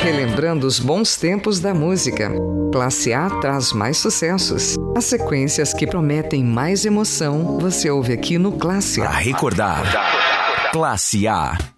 Relembrando os bons tempos da música. Classe A traz mais sucessos. As sequências que prometem mais emoção, você ouve aqui no Classe A. Pra recordar, Classe A.